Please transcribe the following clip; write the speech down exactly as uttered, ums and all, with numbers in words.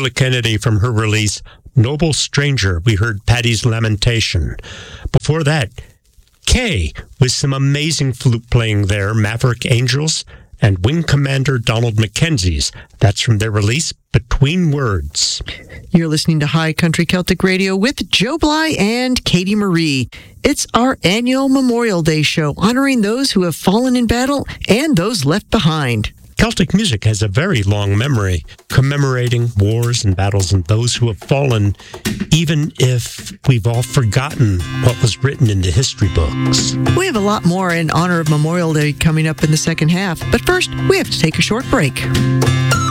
Sheila Kennedy from her release, Noble Stranger. We heard Patty's Lamentation. Before that, Kay with some amazing flute playing there, Maverick Angels, and Wing Commander Donald Mackenzie's. That's from their release, Between Words. You're listening to High Country Celtic Radio with Joe Bly and Katie Marie. It's our annual Memorial Day show, honoring those who have fallen in battle and those left behind. Celtic music has a very long memory, commemorating wars and battles and those who have fallen, even if we've all forgotten what was written in the history books. We have a lot more in honor of Memorial Day coming up in the second half, but first, we have to take a short break.